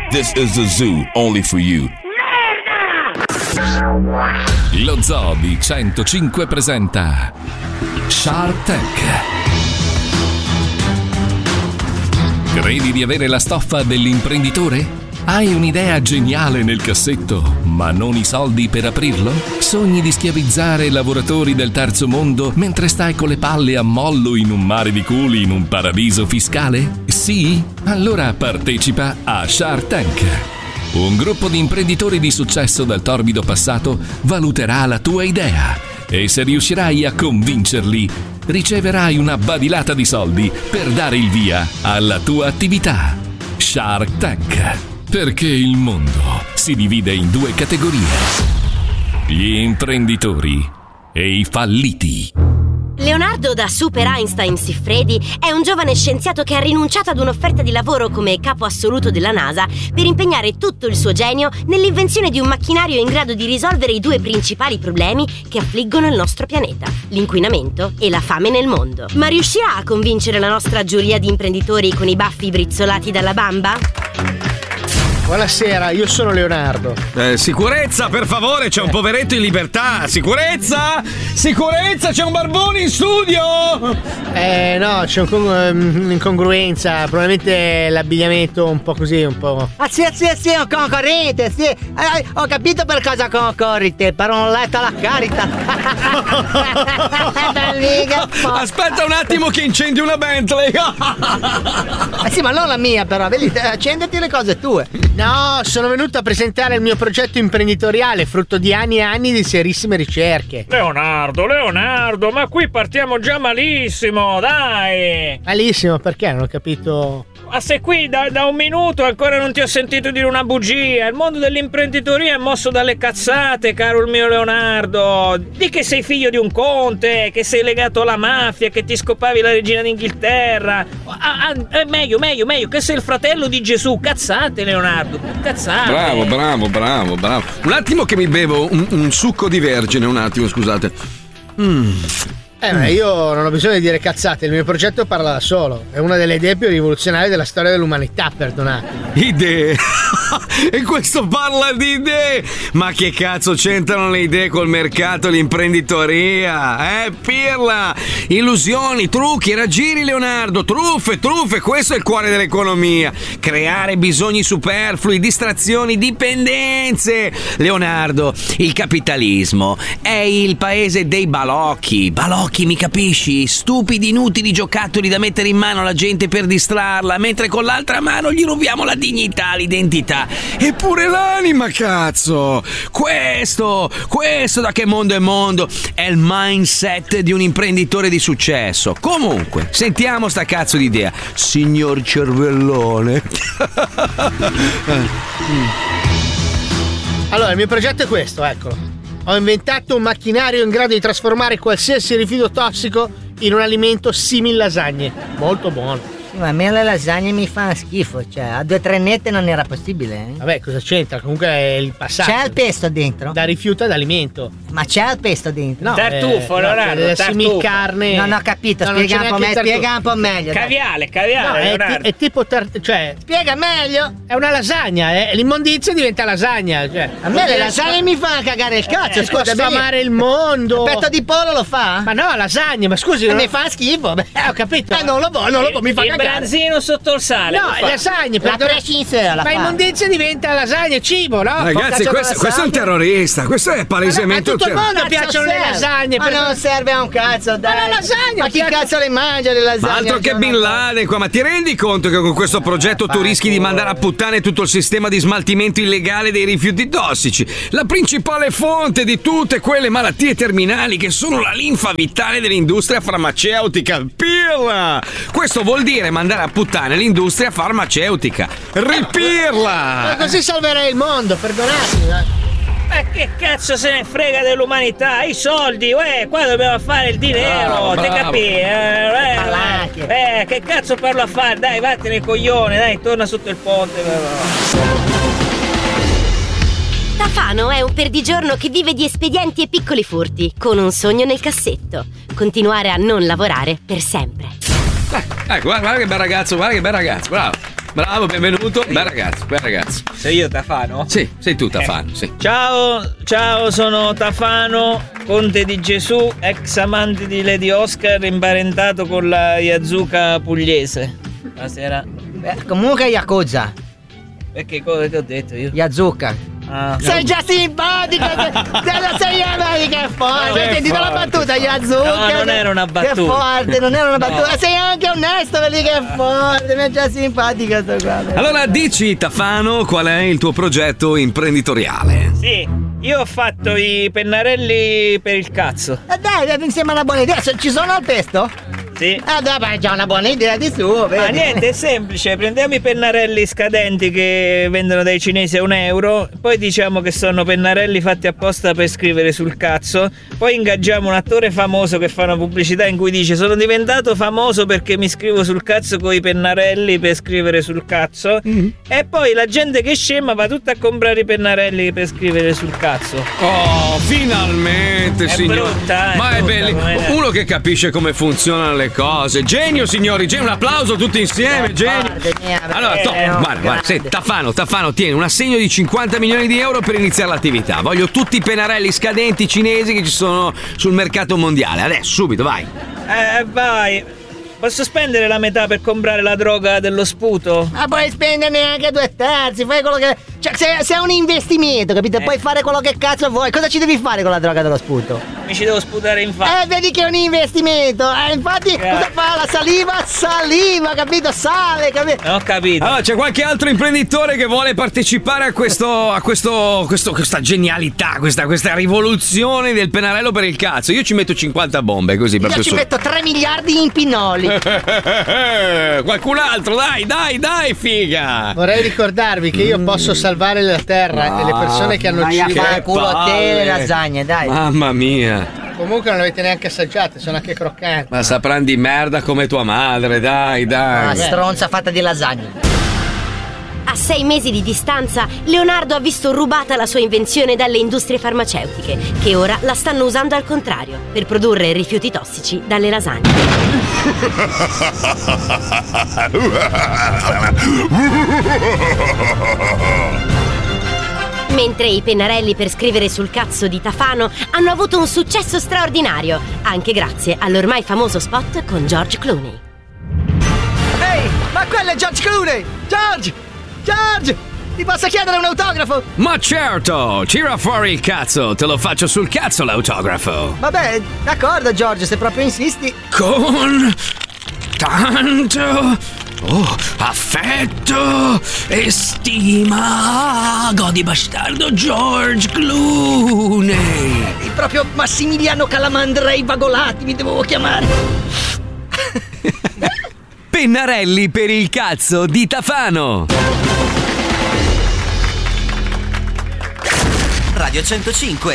This is a zoo only for you. Lo Zoo di 105 presenta Shark Tank. Credi di avere la stoffa dell'imprenditore? Hai un'idea geniale nel cassetto, ma non i soldi per aprirlo? Sogni di schiavizzare lavoratori del terzo mondo mentre stai con le palle a mollo in un mare di culi in un paradiso fiscale? Sì? Allora partecipa a Shark Tank. Un gruppo di imprenditori di successo dal torbido passato valuterà la tua idea e se riuscirai a convincerli, riceverai una badilata di soldi per dare il via alla tua attività. Shark Tank. Perché il mondo si divide in due categorie: gli imprenditori e i falliti. Leonardo da Super Einstein Siffredi è un giovane scienziato che ha rinunciato ad un'offerta di lavoro come capo assoluto della NASA per impegnare tutto il suo genio nell'invenzione di un macchinario in grado di risolvere i due principali problemi che affliggono il nostro pianeta: l'inquinamento e la fame nel mondo. Ma riuscirà a convincere la nostra giuria di imprenditori con i baffi brizzolati dalla bamba? Buonasera, io sono Leonardo. Sicurezza, per favore, c'è un poveretto in libertà. Sicurezza! Sicurezza, c'è un barbone in studio! No, c'è un'incongruenza. Probabilmente l'abbigliamento un po' così, un po'. Sì, concorrete, sì. Ho capito per cosa concorrete, per un letto alla carità. Aspetta un attimo che incendi una Bentley. Sì, ma non la mia, però. Vedi, accenditi le cose tue. No, sono venuto a presentare il mio progetto imprenditoriale, frutto di anni e anni di serissime ricerche. Leonardo, ma qui partiamo già malissimo, dai! Malissimo, perché? Non ho capito. Ma se qui da un minuto ancora non ti ho sentito dire una bugia. Il mondo dell'imprenditoria è mosso dalle cazzate, caro il mio Leonardo. Di che sei figlio di un conte, che sei legato alla mafia, che ti scopavi la regina d'Inghilterra. Meglio, che sei il fratello di Gesù. Cazzate, Leonardo, cazzate. Bravo. Un attimo che mi bevo un succo di vergine, un attimo, scusate. Ma io non ho bisogno di dire cazzate, il mio progetto parla da solo. È una delle idee più rivoluzionarie della storia dell'umanità, perdonatemi. Idee? E questo parla di idee? Ma che cazzo c'entrano le idee col mercato e l'imprenditoria? Pirla! Illusioni, trucchi, raggiri, Leonardo, truffe, questo è il cuore dell'economia. Creare bisogni superflui, distrazioni, dipendenze. Leonardo, il capitalismo è il paese dei balocchi, mi capisci? Stupidi, inutili giocattoli da mettere in mano alla gente per distrarla, mentre con l'altra mano gli rubiamo la dignità, l'identità e pure l'anima, cazzo! Questo da che mondo è mondo? È il mindset di un imprenditore di successo. Comunque, sentiamo sta cazzo di idea, signor cervellone. Allora, il mio progetto è questo, eccolo. Ho inventato un macchinario in grado di trasformare qualsiasi rifiuto tossico in un alimento simil lasagne. Molto buono. Ma a me le lasagne mi fanno schifo, cioè a 2 o 3 nette non era possibile, Vabbè, cosa c'entra? Comunque è il passato. C'è il pesto dentro? Da rifiuto ad alimento. Ma c'è il pesto dentro? No, tartufo, Leonardo, simil carne. Non ho capito, spiega un po' meglio. Caviale, no, è tipo cioè, spiega meglio. È una lasagna, l'immondizia diventa lasagna, cioè. A me le lasagne mi fanno cagare il cazzo, scusa, sfamare il mondo. Il petto di pollo lo fa? Ma no, lasagne, ma scusi. Mi fa schifo. Ho capito. Non lo può, mi fa il cagare. branzino sotto il sale. No, lasagne, la prescinzella. Ma immondizia diventa lasagna, cibo, no? Ragazzi, questo è un terrorista, questo è palesemente un terrorista. A tutto il mondo piacciono le lasagne. Ma non serve a un cazzo, dai. Ma la lasagna. Ma chi cazzo le mangia le lasagne? Ma altro che Bin Laden qua, ma ti rendi conto che con questo progetto tu rischi di mandare a puttane tutto il sistema di smaltimento illegale dei rifiuti tossici? La principale fonte di tutte quelle malattie terminali che sono la linfa vitale dell'industria farmaceutica. Pirla! Questo vuol dire mandare a puttane l'industria farmaceutica. Ripirla! Ma così salverei il mondo, perdonatemi. Ma che cazzo se ne frega dell'umanità? I soldi, qua dobbiamo fare il dinero, te capi? Che cazzo parlo a fare? Dai, vattene coglione, dai, torna sotto il ponte. Tafano è un perdigiorno che vive di espedienti e piccoli furti, con un sogno nel cassetto: continuare a non lavorare per sempre. Guarda che bel ragazzo, bravo. Bravo, benvenuto. Bel ragazzo. Sei io Tafano? Sì, sei tu Tafano, sì. Ciao, sono Tafano, conte di Gesù, ex amante di Lady Oscar, imparentato con la Yazuka pugliese. Buonasera. Comunque Yakuza. Perché cosa che ho detto io? Yazuka. Sei già simpatica! Sei che forte! Hai sentito la battuta, Yazuka? No, non era una battuta. Che forte, non era una battuta. No. Sei anche onesto, vedi che forte! Mi è già simpatica sto qua. Allora dici Tafano qual è il tuo progetto imprenditoriale? Sì, io ho fatto i pennarelli per il cazzo. Dai, mi sembra una buona idea. Ci sono al pesto? Sì. Dai, già una buona idea di suo, vedi? Ma niente, è semplice, prendiamo i pennarelli scadenti che vendono dai cinesi a €1, poi diciamo che sono pennarelli fatti apposta per scrivere sul cazzo, poi ingaggiamo un attore famoso che fa una pubblicità in cui dice sono diventato famoso perché mi scrivo sul cazzo con i pennarelli per scrivere sul cazzo, e poi la gente che è scema va tutta a comprare i pennarelli per scrivere sul cazzo. Oh, finalmente, È signore. brutta, Ma è brutta, bellissimo. Uno che capisce come funzionano le cose. Genio, signori, genio, un applauso tutti insieme, genio. Allora, guarda, senti, Tafano, tieni un assegno di 50 milioni di euro per iniziare l'attività. Voglio tutti i pennarelli scadenti cinesi che ci sono sul mercato mondiale. Adesso, subito, vai. Vai. Posso spendere la metà per comprare la droga dello sputo? Ma puoi spenderne anche 2/3, fai quello che... Cioè, se è un investimento, capito? Puoi fare quello che cazzo vuoi. Cosa ci devi fare con la droga dello sputo? Mi ci devo sputare in faccia. Vedi che è un investimento. Infatti, cosa fa la saliva? Saliva, capito? Sale, capito? Non ho capito. Allora, c'è qualche altro imprenditore che vuole partecipare a questa genialità, questa rivoluzione del pennarello per il cazzo? Io ci metto 50 bombe, così Io ci metto 3 miliardi in pinnoli. Qualcun altro, dai, figa! Vorrei ricordarvi che io posso salvare la terra e le persone che hanno il Vai a cibo. fare culo a te le lasagne, dai. Mamma mia! Comunque non le avete neanche assaggiate, sono anche croccanti. Ma sapranno di merda come tua madre, dai. Una stronza fatta di lasagne. A 6 mesi di distanza, Leonardo ha visto rubata la sua invenzione dalle industrie farmaceutiche, che ora la stanno usando al contrario, per produrre rifiuti tossici dalle lasagne. Mentre i pennarelli per scrivere sul cazzo di Tafano hanno avuto un successo straordinario, anche grazie all'ormai famoso spot con George Clooney. Ehi, ma quello è George Clooney! George! Ti posso chiedere un autografo? Ma certo! Tira fuori il cazzo, te lo faccio sul cazzo l'autografo! Vabbè, d'accordo George, se proprio insisti. Con tanto affetto e stima, godi bastardo George Clooney! Proprio Massimiliano Calamandrei Vagolati mi dovevo chiamare. Pennarelli per il cazzo di Tafano. Radio 105